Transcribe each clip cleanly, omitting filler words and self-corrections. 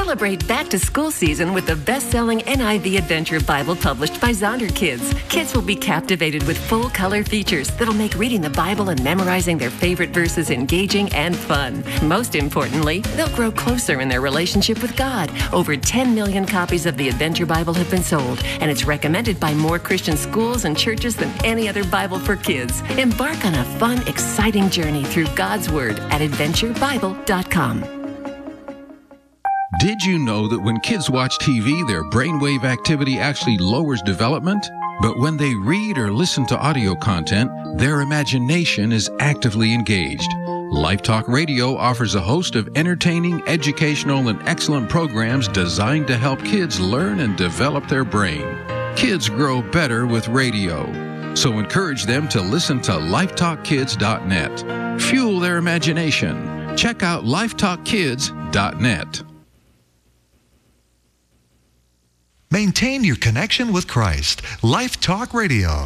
Celebrate back-to-school season with the best-selling NIV Adventure Bible published by Zonder Kids. Kids will be captivated with full-color features that'll make reading the Bible and memorizing their favorite verses engaging and fun. Most importantly, they'll grow closer in their relationship with God. Over 10 million copies of the Adventure Bible have been sold, and it's recommended by more Christian schools and churches than any other Bible for kids. Embark on a fun, exciting journey through God's Word at adventurebible.com. Did you know that when kids watch TV, their brainwave activity actually lowers development? But when they read or listen to audio content, their imagination is actively engaged. Life Talk Radio offers a host of entertaining, educational, and excellent programs designed to help kids learn and develop their brain. Kids grow better with radio. So encourage them to listen to lifetalkkids.net. Fuel their imagination. Check out lifetalkkids.net. Maintain your connection with Christ. Life Talk Radio.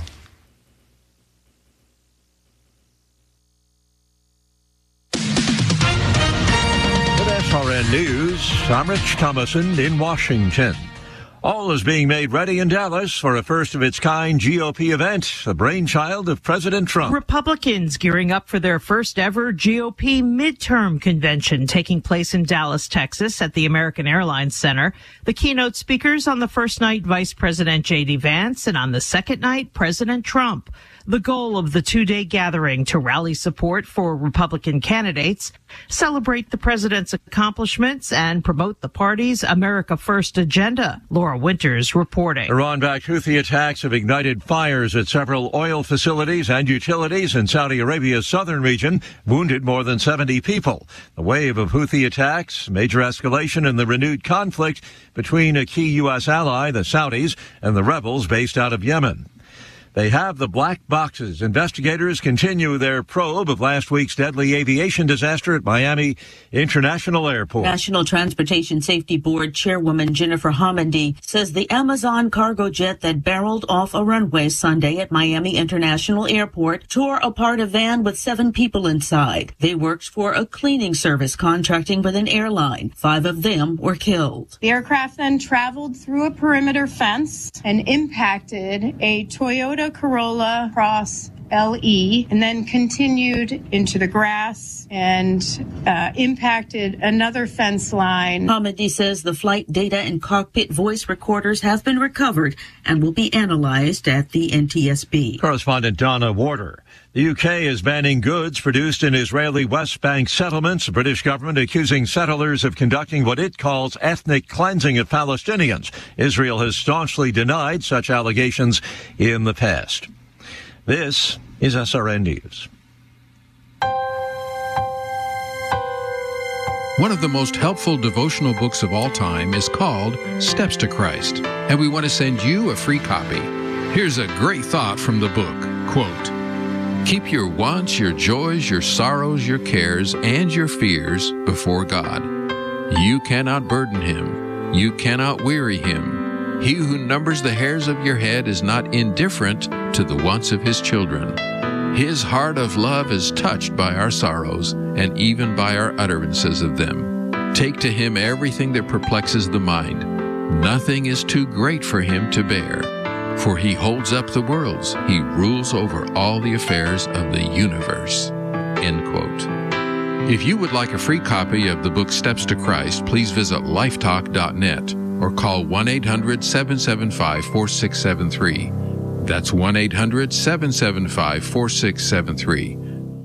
With SRN News, I'm Rich Thomason in Washington. All is being made ready in Dallas for a first-of-its-kind GOP event, the brainchild of President Trump. Republicans gearing up for their first-ever GOP midterm convention taking place in Dallas, Texas at the American Airlines Center. The keynote speakers on the first night, Vice President J.D. Vance, and on the second night, President Trump. The goal of the two-day gathering to rally support for Republican candidates, celebrate the president's accomplishments, and promote the party's America First agenda. Laura Winters reporting. Iran-backed Houthi attacks have ignited fires at several oil facilities and utilities in Saudi Arabia's southern region, wounded more than 70 people. The wave of Houthi attacks, major escalation in the renewed conflict between a key U.S. ally, the Saudis, and the rebels based out of Yemen. They have the black boxes. Investigators continue their probe of last week's deadly aviation disaster at Miami International Airport. National Transportation Safety Board Chairwoman Jennifer Homendy says the Amazon cargo jet that barreled off a runway Sunday at Miami International Airport tore apart a van with 7 people inside. They worked for a cleaning service contracting with an airline. 5 of them were killed. The aircraft then traveled through a perimeter fence and impacted a Toyota Corolla Cross LE and then continued into the grass and impacted another fence line. Homendy says the flight data and cockpit voice recorders have been recovered and will be analyzed at the NTSB. Correspondent Donna Warder. The UK is banning goods produced in Israeli West Bank settlements. The British government accusing settlers of conducting what it calls ethnic cleansing of Palestinians. Israel has staunchly denied such allegations in the past. This is SRN News. One of the most helpful devotional books of all time is called Steps to Christ, and we want to send you a free copy. Here's a great thought from the book. Quote, "Keep your wants, your joys, your sorrows, your cares, and your fears before God. You cannot burden him. You cannot weary him. He who numbers the hairs of your head is not indifferent to the wants of his children. His heart of love is touched by our sorrows and even by our utterances of them. Take to him everything that perplexes the mind. Nothing is too great for him to bear. For he holds up the worlds. He rules over all the affairs of the universe." End quote. If you would like a free copy of the book Steps to Christ, please visit lifetalk.net or call 1-800-775-4673. That's 1-800-775-4673.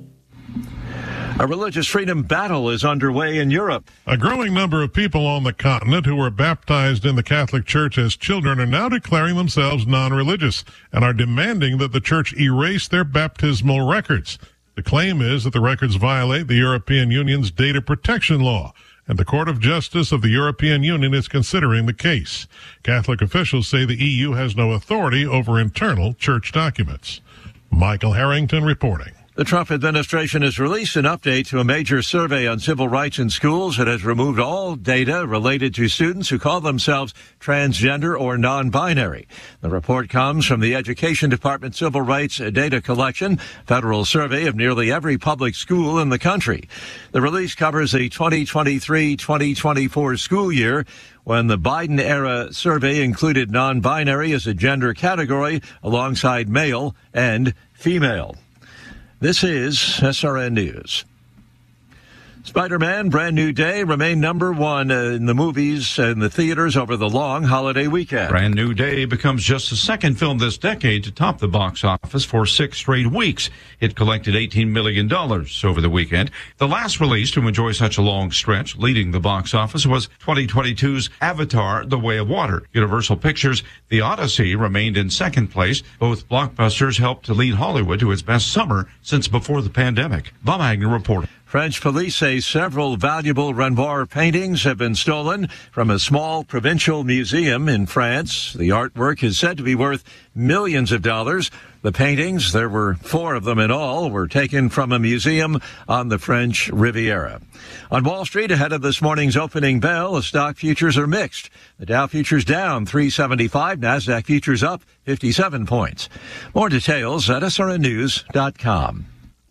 A religious freedom battle is underway in Europe. A growing number of people on the continent who were baptized in the Catholic Church as children are now declaring themselves non-religious and are demanding that the Church erase their baptismal records. The claim is that the records violate the European Union's data protection law, and the Court of Justice of the European Union is considering the case. Catholic officials say the EU has no authority over internal church documents. Michael Harrington reporting. The Trump administration has released an update to a major survey on civil rights in schools. It has removed all data related to students who call themselves transgender or non-binary. The report comes from the Education Department Civil Rights Data Collection, federal survey of nearly every public school in the country. The release covers the 2023-2024 school year, when the Biden-era survey included non-binary as a gender category alongside male and female. This is SRN News. Spider-Man: Brand New Day remained number one in the movies and the theaters over the long holiday weekend. Brand New Day becomes just the second film this decade to top the box office for 6 straight weeks. It collected $18 million over the weekend. The last release to enjoy such a long stretch leading the box office was 2022's Avatar: The Way of Water. Universal Pictures' The Odyssey remained in second place. Both blockbusters helped to lead Hollywood to its best summer since before the pandemic. Bob Agnew reporting. French police say several valuable Renoir paintings have been stolen from a small provincial museum in France. The artwork is said to be worth millions of dollars. The paintings, there were 4 of them in all, were taken from a museum on the French Riviera. On Wall Street, ahead of this morning's opening bell, the stock futures are mixed. The Dow futures down 375, NASDAQ futures up 57 points. More details at srnnews.com.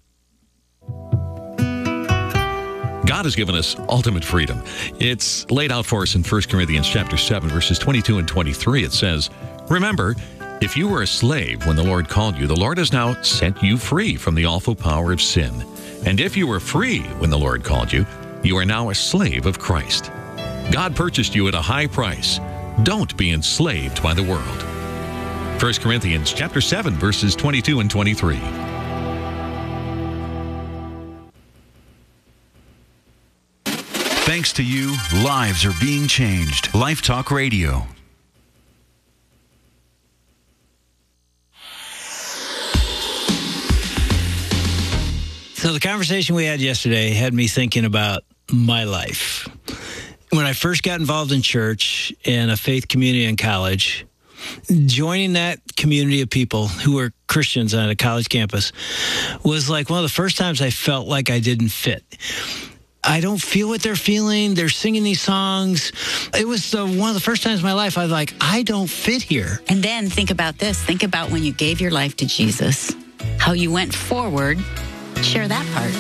God has given us ultimate freedom. It's laid out for us in 1 Corinthians chapter 7, verses 22 and 23. It says, "Remember, if you were a slave when the Lord called you, the Lord has now set you free from the awful power of sin. And if you were free when the Lord called you, you are now a slave of Christ. God purchased you at a high price. Don't be enslaved by the world." 1 Corinthians chapter 7, verses 22 and 23. Thanks to you, lives are being changed. Life Talk Radio. So the conversation we had yesterday had me thinking about my life. When I first got involved in church and a faith community in college, joining that community of people who were Christians on a college campus was like one of the first times I felt like I didn't fit. I don't feel what they're feeling. They're singing these songs. It was one of the first times in my life I was like, I don't fit here. And then think about this. Think about when you gave your life to Jesus, how you went forward. Share that part.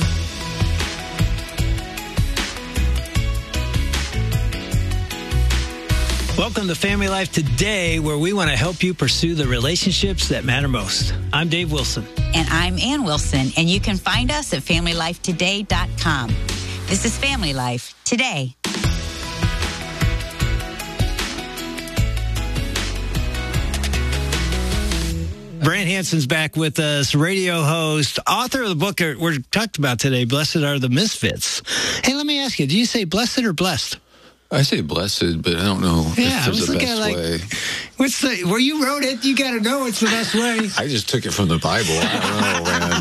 Welcome to Family Life Today, where we want to help you pursue the relationships that matter most. I'm Dave Wilson. And I'm Ann Wilson, and you can find us at FamilyLifeToday.com. This is Family Life Today. Brant Hansen's back with us, radio host, author of the book we're talked about today, Blessed Are the Misfits. Hey, let me ask you, do you say blessed or blessed? I say blessed, but I don't know if there's a best way. Where you wrote it, you got to know it's the best way. I just took it from the Bible. I don't know, man.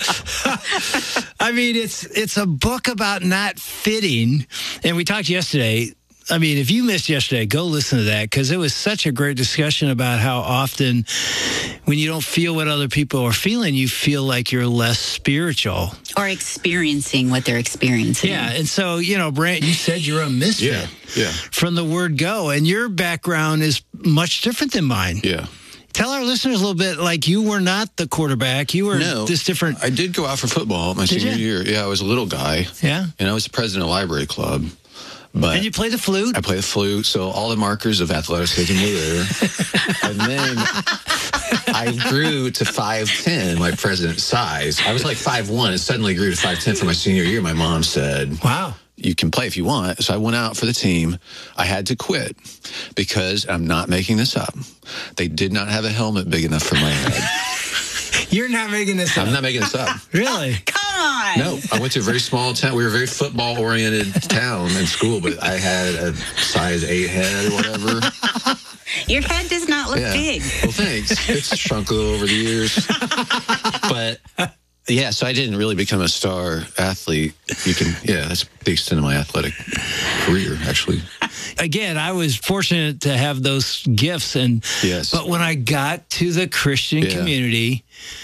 I mean, it's a book about not fitting. And we talked yesterday. I mean, if you missed yesterday, go listen to that, because it was such a great discussion about how often when you don't feel what other people are feeling, you feel like you're less spiritual. Or experiencing what they're experiencing. Yeah, and so, Brant, you said you're a misfit from the word go, and your background is much different than mine. Yeah. Tell our listeners a little bit, like you were not the quarterback. You were this different. I did go out for football my senior year. Yeah, I was a little guy. Yeah. And I was the president of the library club. And you play the flute? I play the flute, so all the markers of athleticism were there. And then I grew to 5'10", my president's size. I was like 5'1", and suddenly grew to 5'10" for my senior year. My mom said, "Wow, you can play if you want." So I went out for the team. I had to quit because, I'm not making this up, they did not have a helmet big enough for my head. You're not making this up. I'm not making this up. Really? Come on. No, I went to a very small town. We were a very football-oriented town in school, but I had a size 8 head or whatever. Your head does not look big. Well, thanks. It's shrunk a little over the years. But, yeah, so I didn't really become a star athlete. That's the extent of my athletic career, actually. Again, I was fortunate to have those gifts, but when I got to the Christian community,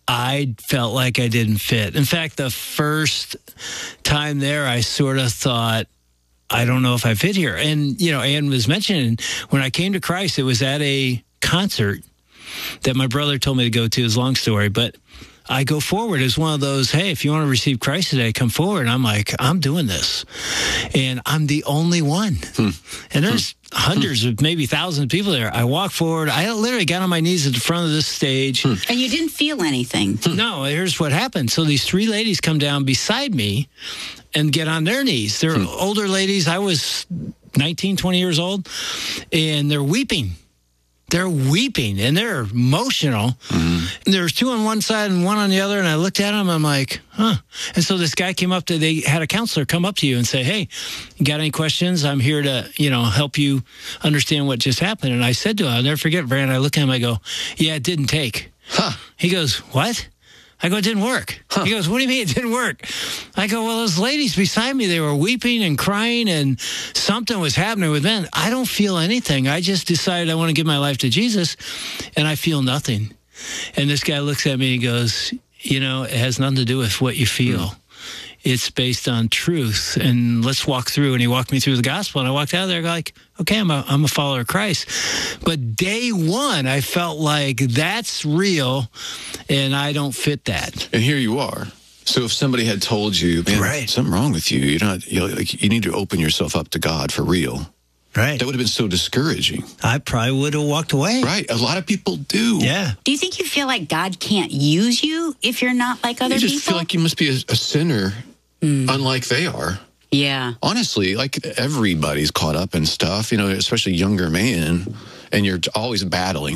I felt like I didn't fit. In fact, the first time there, I sort of thought, I don't know if I fit here. And, Ann was mentioning, when I came to Christ, it was at a concert that my brother told me to go to. It's a long story, but I go forward as one of those, hey, if you want to receive Christ today, come forward. And I'm like, I'm doing this. And I'm the only one. And there's hundreds of maybe thousands of people there. I walk forward. I literally got on my knees at the front of this stage. And you didn't feel anything. No, here's what happened. So these three ladies come down beside me and get on their knees. They're older ladies. I was 19, 20 years old, and they're weeping. They're weeping, and they're emotional. And there's two on one side and one on the other, and I looked at them, I'm like, huh. And so this guy came up they had a counselor come up to you and say, hey, you got any questions? I'm here to, help you understand what just happened. And I said to him, I'll never forget, Brandon, I look at him, I go, yeah, it didn't take. He goes, what? I go, it didn't work. He goes, what do you mean it didn't work? I go, well, those ladies beside me, they were weeping and crying, and something was happening with them. I don't feel anything. I just decided I want to give my life to Jesus, and I feel nothing. And this guy looks at me and goes, it has nothing to do with what you feel. It's based on truth. And let's walk through. And he walked me through the gospel, and I walked out of there like, okay, I'm a follower of Christ. But day one, I felt like that's real, and I don't fit that. And here you are. So if somebody had told you, man, something wrong with you, you need to open yourself up to God for real. Right. That would have been so discouraging. I probably would have walked away. Right. A lot of people do. Yeah. Do you think you feel like God can't use you if you're not like other people? You just feel like you must be a sinner, unlike they are. Yeah. Honestly, like everybody's caught up in stuff, especially younger man, and you're always battling.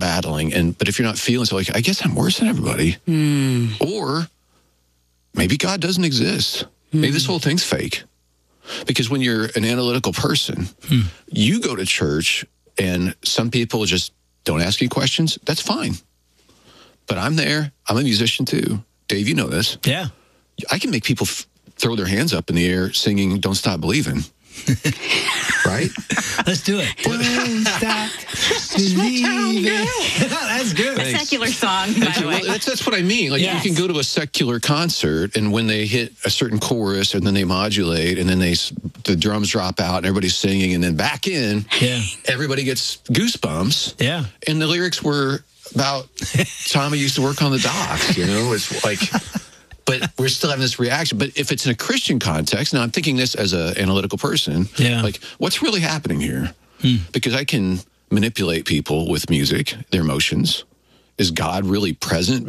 But if you're not feeling so, like, I guess I'm worse than everybody. Or maybe God doesn't exist. Maybe this whole thing's fake. Because when you're an analytical person, you go to church and some people just don't ask you questions. That's fine. But I'm there. I'm a musician too. Dave, you know this. Yeah. I can make people throw their hands up in the air singing Don't Stop Believing. Right? Let's do it. Don't stop believing. That's good. A secular song, by the way. Well, that's what I mean. Like, you can go to a secular concert, and when they hit a certain chorus, and then they modulate, and then the drums drop out, and everybody's singing, and then back in, everybody gets goosebumps. Yeah. And the lyrics were about Tommy used to work on the docks, It's like... But we're still having this reaction. But if it's in a Christian context, now I'm thinking this as an analytical person, like, what's really happening here? Because I can manipulate people with music, their emotions. Is God really present?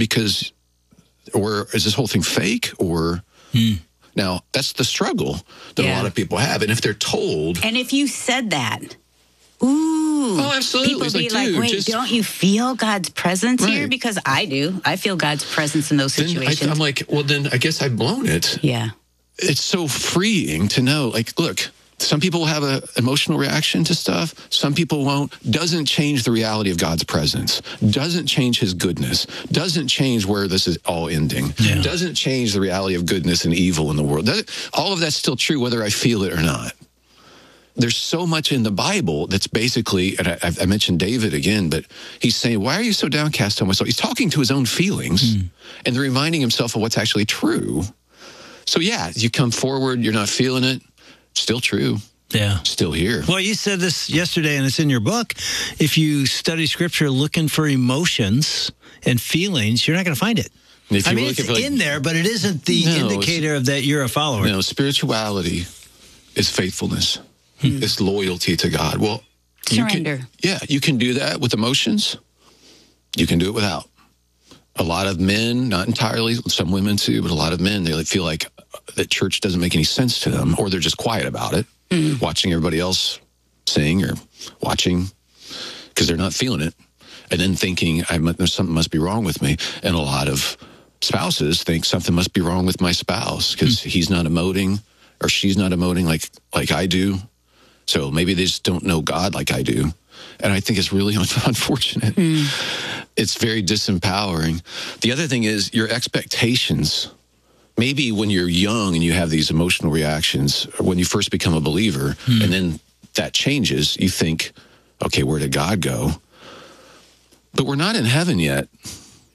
Or is this whole thing fake? Or now that's the struggle that a lot of people have. And if they're told, and if you said that, ooh, absolutely, people be like, wait, don't you feel God's presence here? Because I do. I feel God's presence in those situations. I'm like, well, then I guess I've blown it. Yeah. It's so freeing to know, like, look, some people will have an emotional reaction to stuff. Some people won't. Doesn't change the reality of God's presence. Doesn't change his goodness. Doesn't change where this is all ending. Yeah. Doesn't change the reality of goodness and evil in the world. All of that's still true whether I feel it or not. There's so much in the Bible that's basically, and I mentioned David again, but he's saying, why are you so downcast on myself? He's talking to his own feelings and reminding himself of what's actually true. So yeah, you come forward, you're not feeling it, still true. Yeah. Still here. Well, you said this yesterday, and it's in your book. If you study Scripture looking for emotions and feelings, you're not going to find it. If you it's in there, but it isn't the indicator of that you're a follower. No, spirituality is faithfulness. It's loyalty to God. Well, surrender. You can do that with emotions. You can do it without. A lot of men, not entirely, some women too, but a lot of men, they feel like that church doesn't make any sense to them, or they're just quiet about it, watching everybody else sing or watching because they're not feeling it, and then thinking, something must be wrong with me. And a lot of spouses think something must be wrong with my spouse because he's not emoting or she's not emoting like I do. So maybe they just don't know God like I do. And I think it's really unfortunate. It's very disempowering. The other thing is your expectations. Maybe when you're young and you have these emotional reactions, or when you first become a believer, and then that changes, you think, okay, where did God go? But we're not in heaven yet.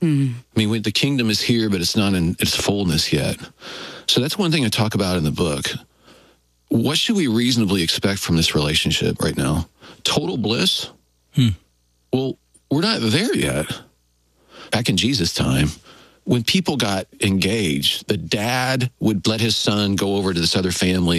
I mean, the kingdom is here, but it's not in its fullness yet. So that's one thing I talk about in the book. What should we reasonably expect from this relationship right now? Total bliss? Well, we're not there yet. Back in Jesus' time, when people got engaged, the dad would let his son go over to this other family